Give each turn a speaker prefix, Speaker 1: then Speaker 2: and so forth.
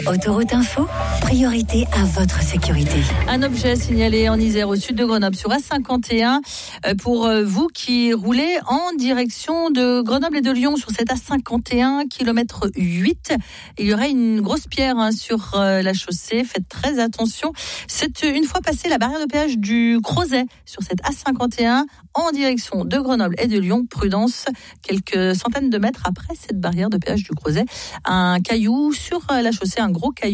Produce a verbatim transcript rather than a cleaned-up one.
Speaker 1: Autoroute Info, priorité à votre sécurité.
Speaker 2: Un objet signalé en Isère, au sud de Grenoble, sur A cinquante et un. Pour vous qui roulez en direction de Grenoble et de Lyon sur cette A cinquante et un, kilomètre huit, il y aurait une grosse pierre hein, sur la chaussée. Faites très attention. C'est une fois passé la barrière de péage du Crozet sur cette A cinquante et un en direction de Grenoble et de Lyon. Prudence, quelques centaines de mètres après cette barrière de péage du Crozet. Un caillou sur la chaussée, un gros caillou.